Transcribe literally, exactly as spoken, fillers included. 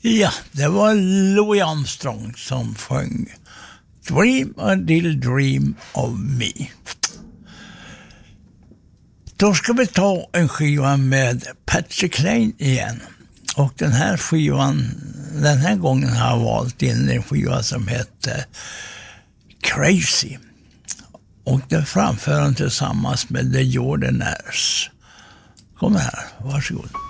Ja, det var Louis Armstrong som sjöng Dream a little dream of me. Då ska vi ta en skiva med Patsy Cline igen. Och den här skivan, den här gången har jag valt in en skiva som heter Crazy. Och det framför han tillsammans med The Jordanaires. Kom här, varsågod.